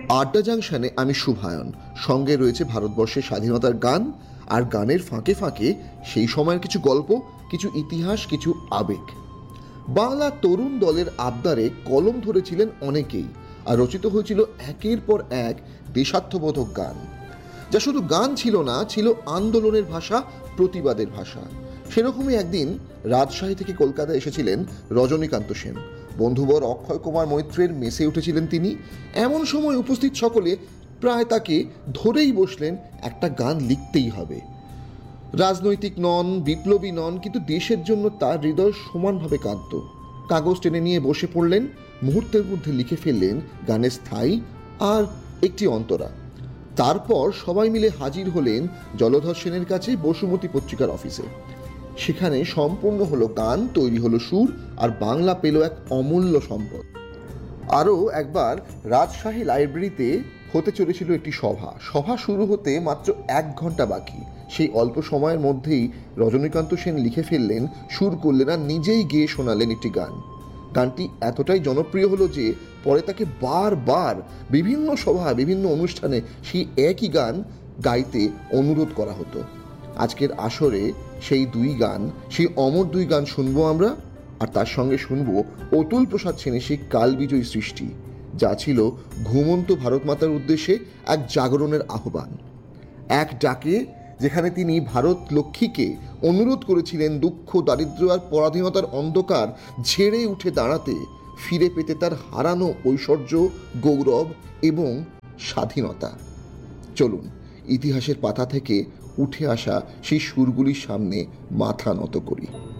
আড্ডা জাংশনে আমি শুভায়ন, সঙ্গে রয়েছে ভারতবর্ষের স্বাধীনতার গান, আর গানের ফাঁকে ফাঁকে সেই সময়ের কিছু গল্প, কিছু ইতিহাস, কিছু আবেগ। বাংলা তরুণ দলের আবদারে কলম ধরেছিলেন অনেকেই, আর রচিত হয়েছিল একের পর এক দেশাত্মবোধক গান, যা শুধু গান ছিল না, ছিল আন্দোলনের ভাষা, প্রতিবাদের ভাষা। সেরকমই একদিন রাজশাহী থেকে কলকাতা এসেছিলেন রজনীকান্ত সেন। বন্ধুবর অক্ষয় কুমার মৈত্রের মেসে উঠেছিলেন তিনি। এমন সময় উপস্থিত সকলে প্রায় তাকে ধরেই বসলেন, একটা গান লিখতেই হবে। রাজনৈতিক নন, বিপ্লবী নন, কিন্তু দেশের জন্য তার হৃদয় সমানভাবে কাঁদত। কাগজ টেনে নিয়ে বসে পড়লেন, মুহূর্তের মধ্যে লিখে ফেললেন গানের স্থায়ী আর একটি অন্তরা। তারপর সবাই মিলে হাজির হলেন জলধর সেনের কাছে বসুমতী পত্রিকার অফিসে। সেখানে সম্পূর্ণ হলো গান, তৈরি হলো সুর, আর বাংলা পেল এক অমূল্য সম্পদ। আরও একবার রাজশাহী লাইব্রেরিতে হতে চলেছিল একটি সভা শুরু হতে মাত্র 1 ঘন্টা বাকি। সেই অল্প সময়ের মধ্যেই রজনীকান্ত সেন লিখে ফেললেন, সুর করলেন, আর নিজেই গেয়ে শোনালেন একটি গান। গানটি এতটাই জনপ্রিয় হলো যে পরে তাকে বারবার বিভিন্ন সভায়, বিভিন্ন অনুষ্ঠানে সেই একই গান গাইতে অনুরোধ করা হতো। আজকের আসরে সেই দুই গান, সেই অমর দুই গান শুনবো আমরা, আর তার সঙ্গে শুনবো অতুল প্রসাদ সেনের সেই কালবিজয়ী সৃষ্টি, যা ছিল ঘুমন্ত ভারত মাতার উদ্দেশ্যে এক জাগরণের আহ্বান, এক ডাকে, যেখানে তিনি ভারত লক্ষ্মীকে অনুরোধ করেছিলেন দুঃখ, দারিদ্র্য আর পরাধীনতার অন্ধকার ঝেড়ে উঠে দাঁড়াতে, ফিরে পেতে তার হারানো ঐশ্বর্য, গৌরব এবং স্বাধীনতা। চলুন ইতিহাসের পাতা থেকে উঠে আসা সেই সুরগুলির সামনে মাথা নত করি।